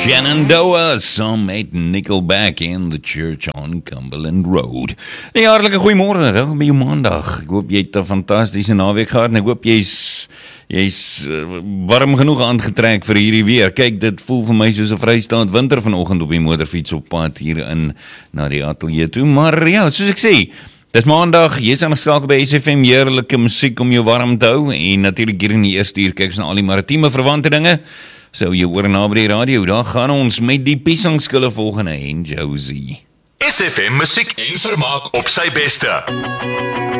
Shenandoah, saam met Nickelback in the Church on Cumberland Road. Nee, hartelike goeiemôre, welkom by jou maandag. Ek hoop jy het 'n fantastiese naweek gehad en ek hoop jy's warm genoeg aangetrek vir hierdie weer. Kyk, dit voel vir my soos 'n vrystaand winter vanoggend op die motorfiets op pad hier in na die ateljee toe. Maar ja, soos ek sê, dis maandag, jy is aangeskakel by SFM, heerlike musiek om jou warm te hou. En natuurlik hier in die eerste uur kyk ons na al die maritieme verwante dinge. So jy hoor na by die radio, daar gaan ons met die piesangskille volgende en Josie. SFM musiek en vermaak op sy beste.